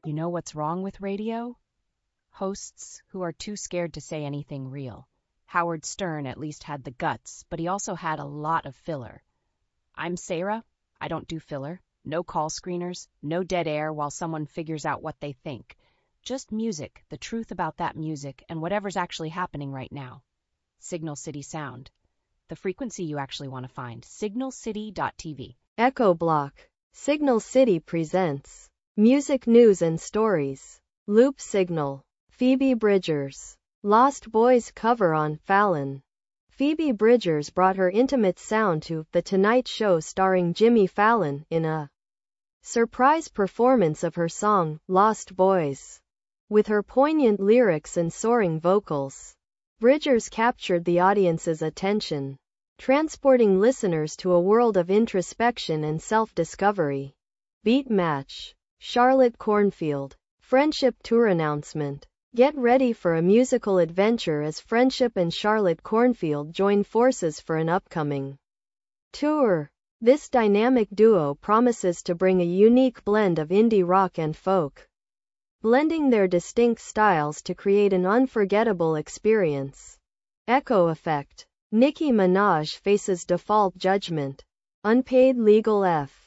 You know what's wrong with radio? Hosts who are too scared to say anything real. Howard Stern at least had the guts, but he also had a lot of filler. I'm Sarah. I don't do filler. No call screeners, no dead air while someone figures out what they think. Just music, the truth about that music, and whatever's actually happening right now. Signal City Sound. The frequency you actually want to find. signalcity.tv. Echo Block. Signal City presents Music News and Stories. Loop Signal. Phoebe Bridgers. Lost Boys cover on Fallon. Phoebe Bridgers brought her intimate sound to The Tonight Show starring Jimmy Fallon in a surprise performance of her song, Lost Boys. With her poignant lyrics and soaring vocals, Bridgers captured the audience's attention, transporting listeners to a world of introspection and self-discovery. Beat Match. Charlotte Cornfield. Friendship Tour announcement. Get ready for a musical adventure as Friendship and Charlotte Cornfield join forces for an upcoming tour. This dynamic duo promises to bring a unique blend of indie rock and folk, blending their distinct styles to create an unforgettable experience. Echo Effect. Nicki Minaj faces default judgment. Unpaid legal F.